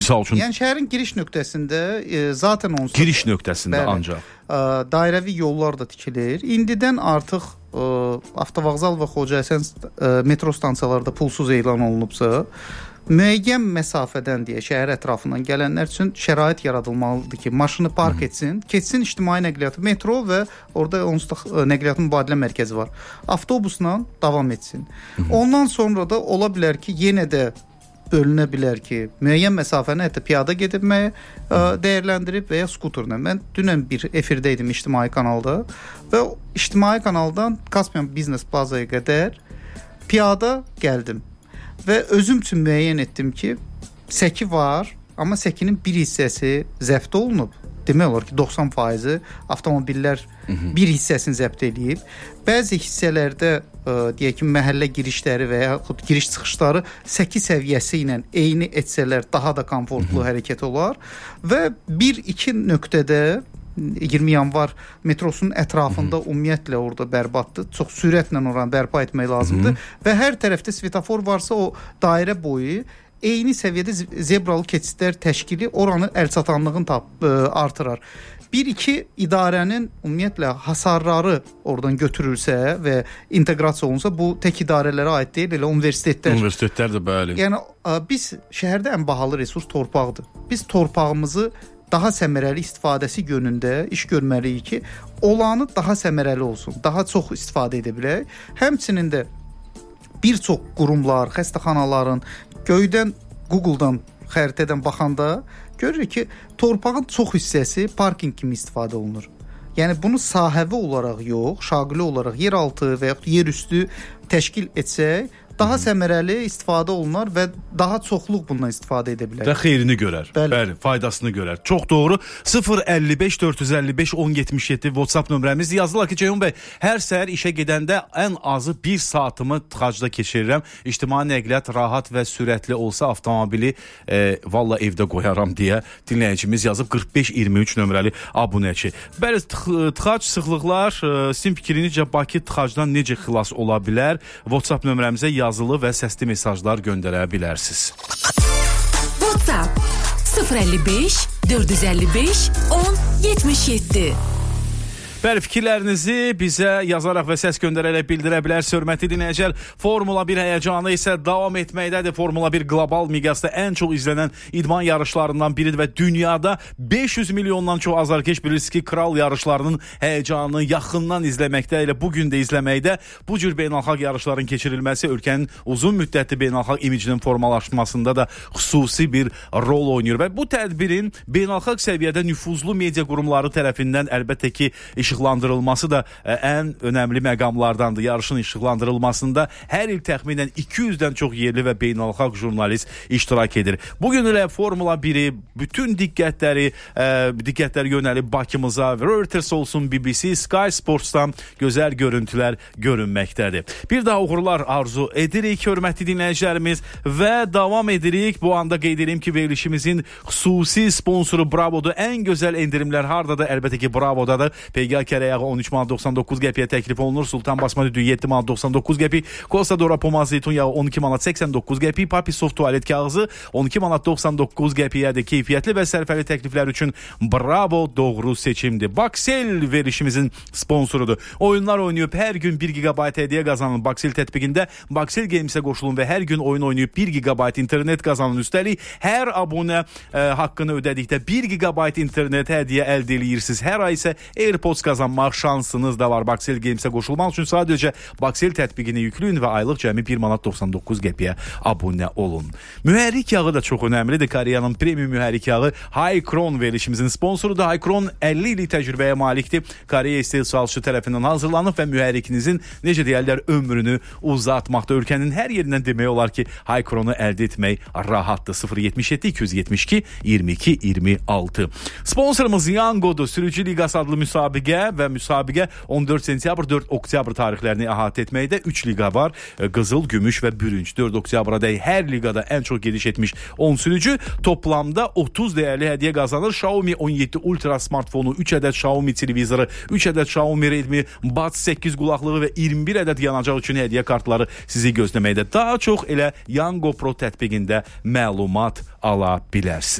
Misal üçün. Yəni şəhərin giriş nöqtəsində zaten onsuz. Giriş nöqtəsində bəli, ancaq. Dairəvi yollar da tikilir. İndidən artıq avtovağzal və Xocaəsən metro stansiyalarında pulsuz elan olunubsa, müəyyən məsafədən deyə şəhər ətrafından gələnlər üçün şərait yaradılmalıdır ki, maşını park etsin, keçsin ictimai nəqliyyatı, metro və orada onsuz da nəqliyyat mübadilə mərkəzi var. Avtobusla davam etsin. Ondan sonra da ola bilər ki, yenə də bölünə bilər ki, müəyyən məsafəni hətta piyada gedibməyə dəyərləndirib və ya skuterlə. Mən dünən bir efirdə idim ictimai kanalda və ictimai kanaldan Kaspian Biznes Plazaya qədər piyada gəldim və özüm üçün müəyyən etdim ki, səki var, amma səkinin bir hissəsi zəbt olunub. Demək olar ki, 90% avtomobillər bir hissəsini zəbt edib. Bəzi hissələrdə deyək ki, məhəllə girişləri və yaxud giriş çıxışları səki səviyyəsi ilə eyni etsələr daha da komfortlu hərəkət olar və 1-2 nöqtədə 20 yanvar metrosunun ətrafında ümumiyyətlə orada bərbaddır. Çox sürətlə oranı bərpa etmək lazımdır və hər tərəfdə svetofor varsa o dairə boyu eyni səviyyədə zebralı keçidlər təşkili oranı əlçatanlığını artırar. 1-2 idarənin ümumiyyətlə hasarları oradan götürülsə və inteqrasiya olunsa, bu tək idarələrə aid deyil, elə universitetlər. Universitetlər də bəli. Yəni biz şəhərdə ən bahalı resurs torpaqdır. Biz torpağımızı daha səmərəli istifadəsi yönündə iş görməliyik ki, olanı daha səmərəli olsun, daha çox istifadə edə bilək. Həmçinin də bir çox qurumlar, xəstəxanaların göydən, Google-dan, xəritədən baxanda görürük ki, torpağın çox hissəsi parking kimi istifadə olunur. Yəni bunu sahəvi olaraq yox, şaqili olaraq yeraltı və yaxud yerüstü təşkil etsək, daha səmərəli istifadə olunar və daha çoxluq bundan istifadə edə bilər. Və xeyrini görər. Bəli, faydasını görər. Çox doğru. 055 455 1077 WhatsApp nömrəmiz. Yazdılar ki, Ceyhun bəy, hər səhər işə gedəndə ən azı 1 saatımı tıxacda keçirirəm. İctimai nəqliyyat rahat və sürətli olsa avtomobili valla evdə qoyaram deyə dinləyicimiz yazıb 4523 nömrəli abunəçi. Bəli, tıxac sıxlıqlar sizin fikrincə Bakı tıxacdan necə xilas ola bilər? WhatsApp nömrəmizə yazılı və səsli mesajlar göndərə bilərsiniz. WhatsApp 055 455 1077. Bəli, fikirlərinizi bizə yazaraq və səs göndərərək bildirə bilərsiniz. Hörmətli dinləyicilər, Formula 1 həyəcanı isə davam etməkdədir. Formula 1 qlobal miqyasda ən çox izlənən idman yarışlarından biridir və dünyada 500 milyondan çox azarkeş bilirsiniz ki, kral yarışlarının həyəcanını yaxından izləməkdə, elə bugün də izləməkdə. Bu cür beynəlxalq yarışların keçirilməsi ölkənin uzun müddətli beynəlxalq imicinin formalaşmasında da xüsusi bir rol oynayır və bu tədbirin beynəlxalq səviyyədə nüfuzlu media qurumları tərəfindən əlbəttə ki, işıqlandırılması da ən önəmli məqamlardandır. Yarışın işıqlandırılmasında hər il təxminən 200-dən çox yerli və beynəlxalq jurnalist iştirak edir. Bugün elə Formula 1-i bütün diqqətləri yönəlib Bakımıza, Reuters olsun, BBC, Sky Sports'tan gözəl görüntülər görünməkdədir. Bir daha uğurlar arzu edirik, hörmətli dinləyicilərimiz və davam edirik. Bu anda qeyd edim ki, verilişimizin xüsusi sponsoru Bravo'dur. Ən gözəl endirimlər hardadır? Əlbəttə ki, Bravo'dadır. PGA kərəyağı 13,99 qəpiyə təklif olunur. Sultan basma düdüyü 7,99 qəpi. Costa Dora Poma zeytun yağı 12,89 qəpi. Papi soft tualet kağızı 12,99 qəpiyədir. Keyfiyyətli və sərfəli təkliflər üçün Bravo doğru seçimdir. Baksel verilişimizin sponsorudur. Oyunlar oynayıb hər gün 1 GB hədiyyə qazanın. Baksel tətbiqində Baksel Games-ə qoşulun və hər gün oyun oynayıb 1 GB internet qazanın. Üstəlik hər abunə haqqını ödədikdə 1 GB internet hədiyyə əldə edirsiniz. Hər ay isə AirPods qazanmaq şansınız da var. Baksel Games-ə qoşulmaq üçün sadəcə Baksel tətbiqini yükləyin və aylıq cəmi 1,99 qəpiyə abunə olun. Mühərrik yağı da çox önəmlidir. Koreyanın premium mühərrik yağı Hycron verilişimizin sponsorudur. Hycron 50 illik təcrübəyə malikdir. Koreya istehsalçısı tərəfindən hazırlanıb və mühərrikinizin necə deyərlər ömrünü uzatmaqda. Ölkənin hər yerindən demək olar ki, Hycronu əldə etmək rahatdır. 077 272 22 26. Sponsorumuz Yango'dur. Sürücü Liqası adlı müsabiqə və müsabiqə 14 sentyabr, 4 oktyabr tarixlərini əhatə etməkdə. 3 liqa var. Qızıl, gümüş və bürünc. 4 oktyabra dək hər liqada ən çox gediş etmiş 10 sürücü toplamda 30 dəyərli hədiyyə qazanır. Xiaomi 17 Ultra smartfonu, 3 ədəd Xiaomi televizoru, 3 ədəd Xiaomi Redmi Buds 8 qulaqlığı və 21 ədəd yanacaq üçün hədiyyə kartları sizi gözləməkdə. Daha çox elə Yango Pro tətbiqində məlumat ala bilərsiniz.